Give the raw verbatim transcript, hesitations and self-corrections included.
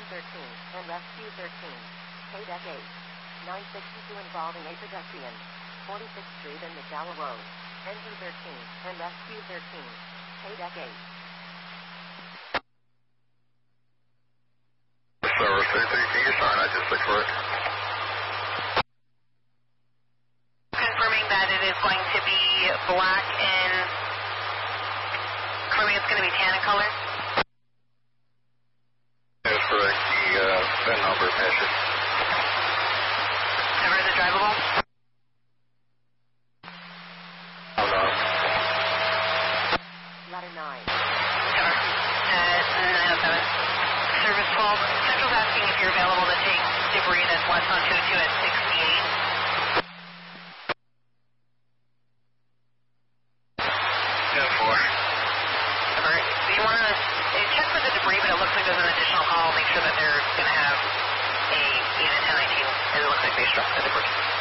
Engine thirteen and Rescue thirteen. K deck eight. nine sixty-two involving a pedestrian. forty-sixth Street and McDowell Road. Engine thirteen and Rescue thirteen. K deck eight. Service three three, can you sign? I just looked for it. Confirming that it is going to be black and confirming it's going to be tan in color. That's correct. The uh, VIN number, Pastor. Ever is it drivable? Hold on. Ladder nine. Cover. At nine oh seven. Service twelve. Central's asking if you're available to take debris that's west on two oh two at sixty-eight. ten four. Cover. Do you want to check for the debris, but it looks like there's an additional call. Make sure that they're going to have a unit ten nineteen. It looks like they struck the debris.